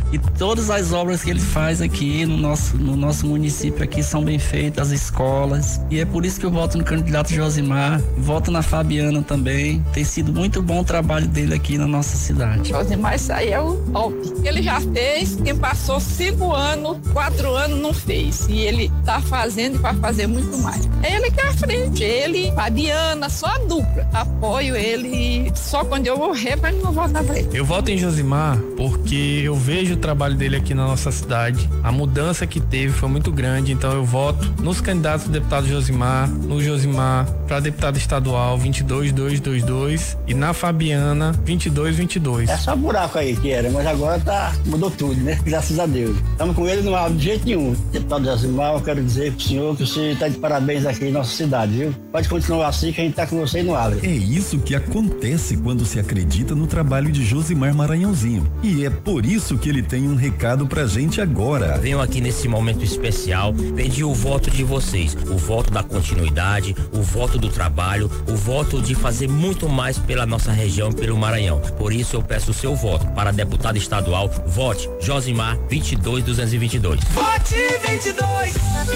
E todas as obras que ele faz aqui no nosso município aqui são bem feitas, as escolas. E é por isso que eu voto no candidato Josimar, voto na Fabiana também. Tem sido muito bom o trabalho dele aqui na nossa cidade. Josimar, isso aí é o top. Ele já fez, quem passou 5 anos, 4 anos não fez. E ele tá fazendo e vai fazer muito mais. É ele que é à frente, ele, Fabiana, só a dupla. Apoio ele, só quando eu morrer, mas não vou votar pra ele. Eu voto em Josimar porque eu vejo o trabalho dele aqui na nossa cidade. A mudança que teve foi muito grande, então eu voto nos candidatos do deputado Josimar, no Josimar para deputado estadual 22222 e na Fabiana 2222. É só buraco aí que era, mas agora mudou tudo, né? Graças a Deus. Estamos com ele, não há de jeito nenhum. Deputado Josimar, eu quero dizer pro senhor que você está de parabéns aqui em nossa cidade, viu? Pode continuar assim que a gente tá com você e não abre. É isso que acontece quando se acredita no trabalho de Josimar Maranhãozinho. E é por isso que ele tem um recado pra gente agora. Venho aqui nesse momento especial pedir o voto de vocês, o voto da continuidade, o voto do trabalho, o voto de fazer muito mais pela nossa região e pelo Maranhão. Por isso eu peço o seu voto para deputado estadual. Vote Josimar 22222. Vote 22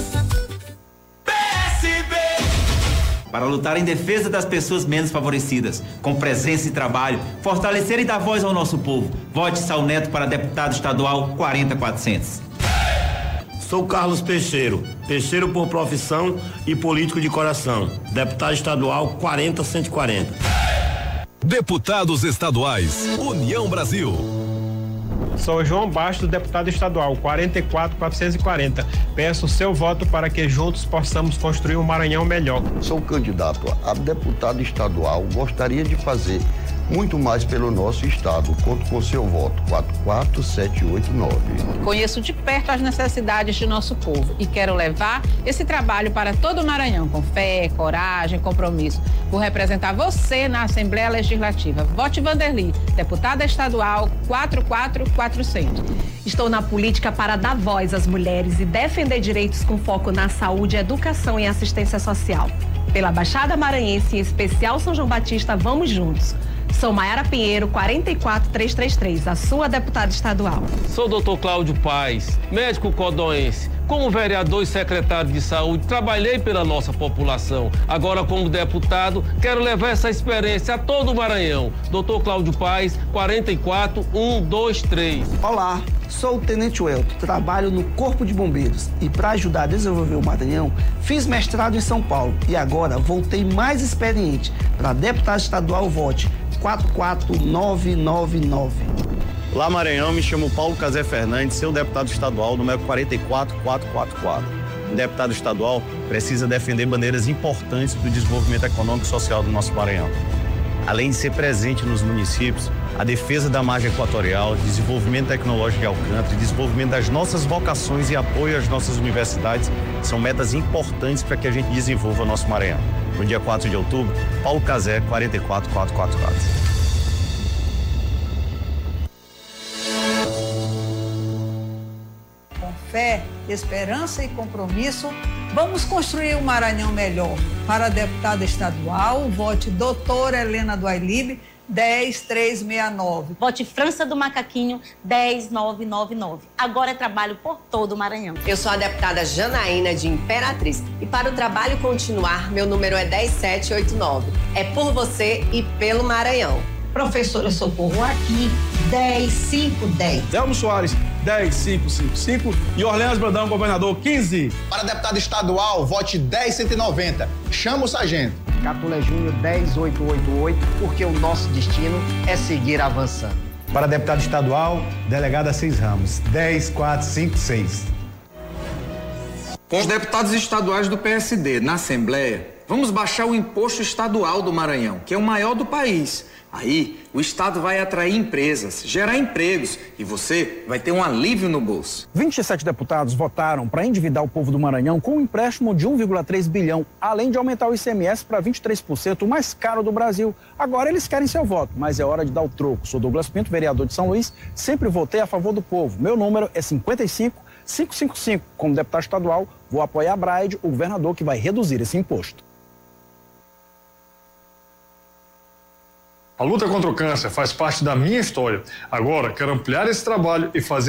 PSB. Para lutar em defesa das pessoas menos favorecidas, com presença e trabalho, fortalecer e dar voz ao nosso povo. Vote Saul Neto para deputado estadual 40400. Sou Carlos Peixeiro por profissão e político de coração. Deputado estadual 40140. Deputados estaduais, União Brasil. Sou João Bastos, deputado estadual 44440. Peço o seu voto para que juntos possamos construir um Maranhão melhor. Sou candidato a deputado estadual. Gostaria de fazer muito mais pelo nosso estado. Conto com seu voto 44789. Conheço de perto as necessidades de nosso povo e quero levar esse trabalho para todo o Maranhão com fé, coragem, compromisso. Vou representar você na Assembleia Legislativa. Vote Vanderly, deputada estadual 44400. Estou na política para dar voz às mulheres e defender direitos com foco na saúde, educação e assistência social. Pela Baixada Maranhense, em especial São João Batista, vamos juntos. Sou Maiara Pinheiro, 44333, a sua deputada estadual. Sou Dr. Cláudio Paes, médico codonense. Como vereador e secretário de saúde, trabalhei pela nossa população. Agora, como deputado, quero levar essa experiência a todo o Maranhão. Dr. Cláudio Paes, 44123. Olá, sou o Tenente Welto, trabalho no Corpo de Bombeiros e para ajudar a desenvolver o Maranhão, fiz mestrado em São Paulo e agora voltei mais experiente. Para deputado estadual, vote 44999. Olá, Maranhão, me chamo Paulo Casé Fernandes, seu deputado estadual, número 44444. O deputado estadual precisa defender bandeiras importantes do desenvolvimento econômico e social do nosso Maranhão. Além de ser presente nos municípios, a defesa da margem equatorial, desenvolvimento tecnológico de Alcântara, desenvolvimento das nossas vocações e apoio às nossas universidades são metas importantes para que a gente desenvolva o nosso Maranhão. No dia 4 de outubro, Paulo Casé, 44444. Fé, esperança e compromisso, vamos construir um Maranhão melhor. Para a deputada estadual, vote doutora Helena do Ailib, 10369. Vote França do Macaquinho, 10999. Agora é trabalho por todo o Maranhão. Eu sou a deputada Janaína de Imperatriz e para o trabalho continuar, meu número é 10789. É por você e pelo Maranhão. Professora Socorro aqui, 10510. Delmo Soares, 10555 e Orleans Brandão, governador, 15. Para deputado estadual, vote 10190. Chama o sargento. Catulé Júnior, 10888, porque o nosso destino é seguir avançando. Para deputado estadual, delegada Assis Ramos, 10456. Com os deputados estaduais do PSD na Assembleia, vamos baixar o imposto estadual do Maranhão, que é o maior do país. Aí, o Estado vai atrair empresas, gerar empregos e você vai ter um alívio no bolso. 27 deputados votaram para endividar o povo do Maranhão com um empréstimo de 1,3 bilhão, além de aumentar o ICMS para 23%, o mais caro do Brasil. Agora eles querem seu voto, mas é hora de dar o troco. Sou Douglas Pinto, vereador de São Luís, sempre votei a favor do povo. Meu número é 55555. Como deputado estadual, vou apoiar a Braide, o governador que vai reduzir esse imposto. A luta contra o câncer faz parte da minha história. Agora, quero ampliar esse trabalho e fazer